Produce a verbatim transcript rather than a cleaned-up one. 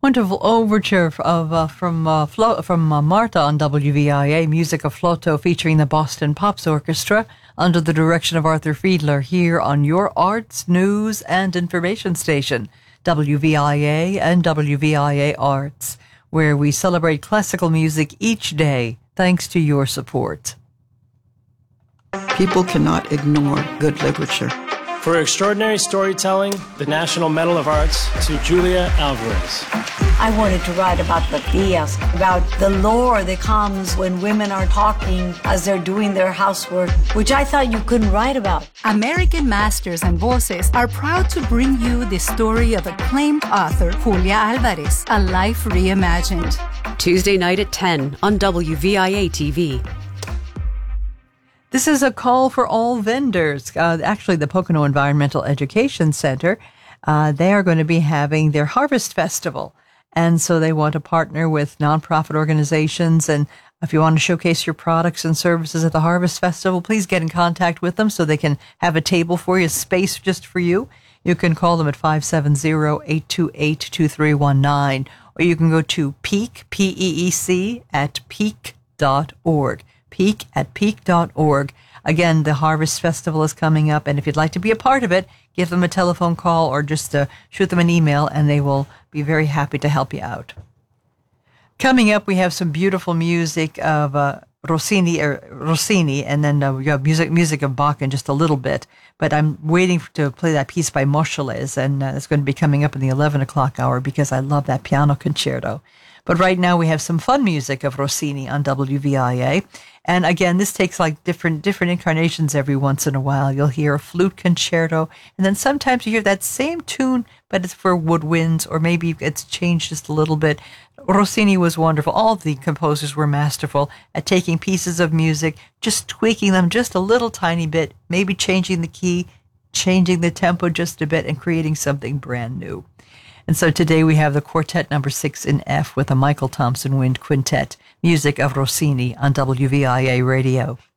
Wonderful overture of uh, from uh, Flo- from uh, Marta on W V I A, music of Flauto featuring the Boston Pops Orchestra under the direction of Arthur Fiedler here on your arts, news, and information station, W V I A and W V I A Arts, where we celebrate classical music each day thanks to your support. People cannot ignore good literature. For extraordinary storytelling, the National Medal of Arts to Julia Alvarez. I wanted to write about the tías, about the lore that comes when women are talking as they're doing their housework, which I thought you couldn't write about. American Masters and Voices are proud to bring you the story of acclaimed author Julia Alvarez, A Life Reimagined. Tuesday night at ten on W V I A T V. This is a call for all vendors. Uh, actually, the Pocono Environmental Education Center, uh, they are going to be having their Harvest Festival. And so they want to partner with nonprofit organizations. And if you want to showcase your products and services at the Harvest Festival, please get in contact with them so they can have a table for you, space just for you. You can call them at five seven zero, eight two eight, two three one nine. Or you can go to peak, P E E C, at peak dot org. Peak at peak dot org. Again, the Harvest Festival is coming up, and if you'd like to be a part of it, give them a telephone call or just uh, shoot them an email, and they will be very happy to help you out. Coming up, we have some beautiful music of uh, Rossini, er, Rossini, and then uh, we have music music of Bach in just a little bit. But I'm waiting to play that piece by Moscheles, and uh, it's going to be coming up in the eleven o'clock hour because I love that piano concerto. But right now we have some fun music of Rossini on W V I A. And again, this takes like different different incarnations every once in a while. You'll hear a flute concerto, and then sometimes you hear that same tune, but it's for woodwinds, or maybe it's changed just a little bit. Rossini was wonderful. All of the composers were masterful at taking pieces of music, just tweaking them just a little tiny bit, maybe changing the key, changing the tempo just a bit, and creating something brand new. And so today we have the Quartet Number Six in F with a Michael Thompson Wind Quintet, music of Rossini on W V I A Radio.